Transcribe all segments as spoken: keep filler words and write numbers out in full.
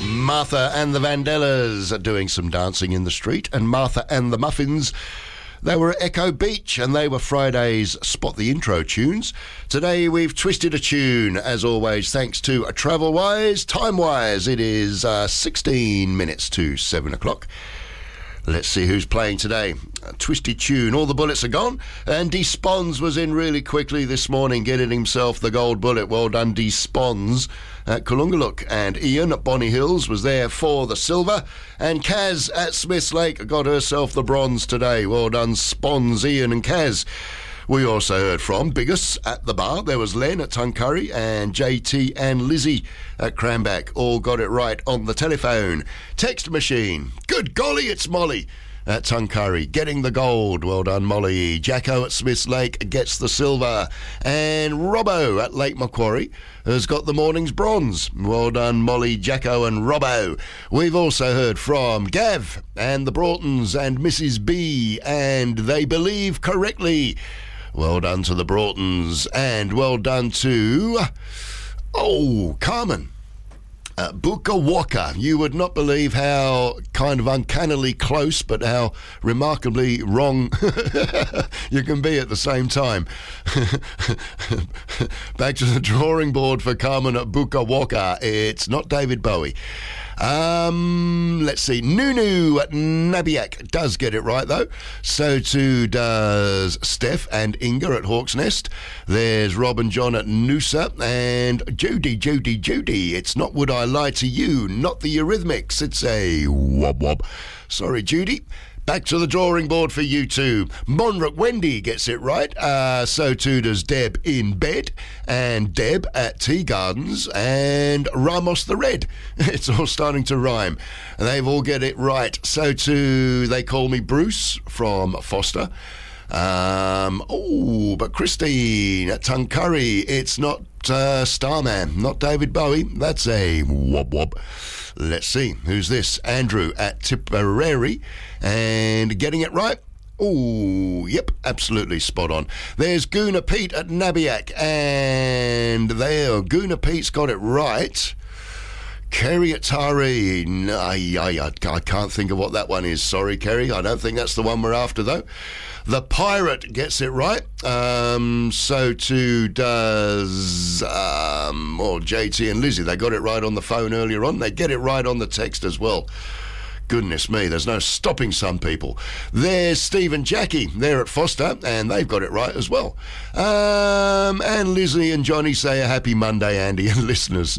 Martha and the Vandellas are doing some dancing in the street, and Martha and the Muffins, they were at Echo Beach, and they were Friday's Spot the Intro tunes. Today we've twisted a tune, as always, thanks to Travelwise. Time-wise, it is uh, sixteen minutes to seven o'clock. Let's see who's playing today. A twisted tune. All the bullets are gone. And Despons was in really quickly this morning, getting himself the gold bullet. Well done, Despons at Kulungaluk. And Ian at Bonny Hills was there for the silver. And Kaz at Smiths Lake got herself the bronze today. Well done, Spons, Ian and Kaz. We also heard from Biggest at the bar. There was Len at Tuncurry, and J T and Lizzie at Cranback all got it right on the telephone. Text machine. Good golly, it's Molly at Tuncurry getting the gold. Well done, Molly. Jacko at Smiths Lake gets the silver. And Robbo at Lake Macquarie has got the morning's bronze. Well done, Molly, Jacko and Robbo. We've also heard from Gav and the Broughtons and Missus B, and they believe correctly. Well done to the Broughtons, and well done to, oh, Carmen. Uh, Bukawaka. You would not believe how kind of uncannily close, but how remarkably wrong you can be at the same time. Back to the drawing board for Carmen at Bukawaka. It's not David Bowie. Um, let's see. Nunu at Nabiak does get it right, though. So too does Steph and Inga at Hawk's Nest. There's Rob and John at Noosa. And Judy, Judy, Judy. It's not Would I Lie to You, not the Eurythmics. It's a wob wob. Sorry, Judy. Back to the drawing board for you two. Monrook Wendy gets it right. Uh, so too does Deb in bed. And Deb at Tea Gardens. And Ramos the Red. It's all starting to rhyme. And they've all get it right. So too, they call me Bruce from Foster. Um, oh, but Christine at Tuncurry. It's not uh, Starman, not David Bowie. That's a wob wob. Let's see, who's this? Andrew at Tipperary, and getting it right. Oh, yep, absolutely spot on. There's Goona Pete at Nabiak, and there, Goona Pete's got it right. Kerry at Taree. No, I, I, I can't think of what that one is. Sorry, Kerry. I don't think that's the one we're after, though. The Pirate gets it right. Um, so too does um, oh, J T and Lizzie. They got it right on the phone earlier on. They get it right on the text as well. Goodness me, there's no stopping some people. There's Steve and Jackie. They're at Foster, and they've got it right as well. Um, and Lizzie and Johnny say a happy Monday, Andy and listeners.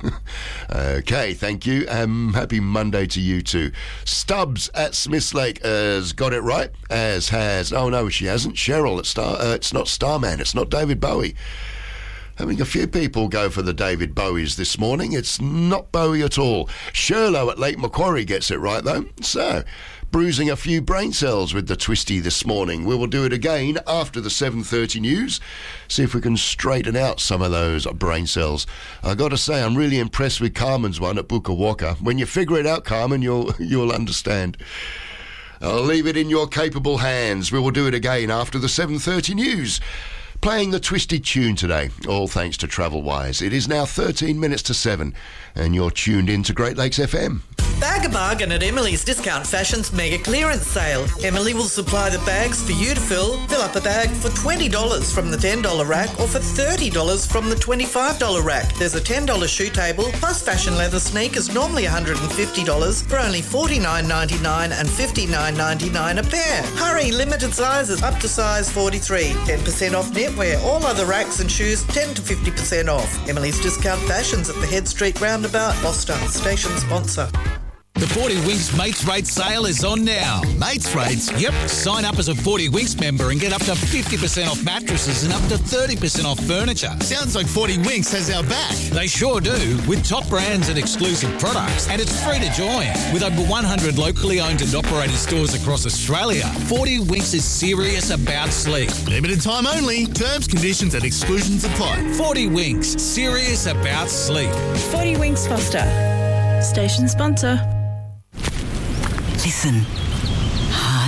Okay, thank you. Um, happy Monday to you too. Stubbs at Smiths Lake has got it right, as has, oh no, she hasn't. Cheryl at Star, uh, it's not Starman, it's not David Bowie. Having a few people go for the David Bowies this morning. It's not Bowie at all. Sherlow at Lake Macquarie gets it right, though. So, bruising a few brain cells with the twisty this morning. We will do it again after the seven thirty news. See if we can straighten out some of those brain cells. I got to say, I'm really impressed with Carmen's one at Bukawaka. When you figure it out, Carmen, you'll you'll understand. I'll leave it in your capable hands. We will do it again after the seven thirty news. Playing the twisted tune today, all thanks to Travelwise. It is now thirteen minutes to seven, and you're tuned in to Great Lakes F M. Bag a bargain at Emily's Discount Fashions Mega Clearance Sale. Emily will supply the bags for you to fill. Fill up a bag for twenty dollars from the ten dollars rack or for thirty dollars from the twenty-five dollars rack. There's a ten dollars shoe table plus fashion leather sneakers, normally one hundred fifty dollars, for only forty-nine ninety-nine and fifty-nine ninety-nine a pair. Hurry, limited sizes up to size forty-three. ten percent off knitwear. All other racks and shoes ten to fifty percent off. Emily's Discount Fashions at the Head Street Roundabout, Foster. Station sponsor. The forty Winks Mates Rates sale is on now. Mates Rates? Yep. Sign up as a forty Winks member and get up to fifty percent off mattresses and up to thirty percent off furniture. Sounds like forty Winks has our back. They sure do, with top brands and exclusive products. And it's free to join. With over one hundred locally owned and operated stores across Australia, forty Winks is serious about sleep. Limited time only. Terms, conditions and exclusions apply. forty Winks, serious about sleep. forty Winks Foster. Station sponsor. Listen. Hard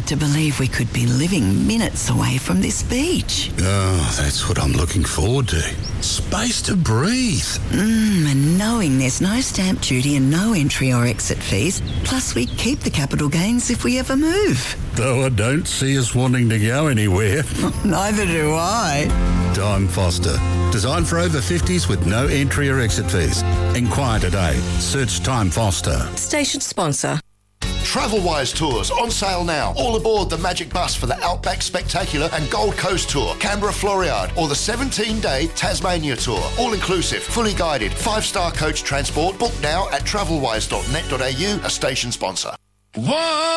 hard to believe we could be living minutes away from this beach. Oh, that's what I'm looking forward to. Space to breathe. Mmm, and knowing there's no stamp duty and no entry or exit fees, plus we keep the capital gains if we ever move. Though I don't see us wanting to go anywhere. Neither do I. Time Foster. Designed for over fifties with no entry or exit fees. Inquire today. Search Time Foster. Station sponsor. Travelwise Tours on sale now. All aboard the Magic Bus for the Outback Spectacular and Gold Coast Tour, Canberra Floriade, or the seventeen-day Tasmania Tour. All inclusive, fully guided, five-star coach transport. Book now at travelwise dot net dot a u, a station sponsor. One.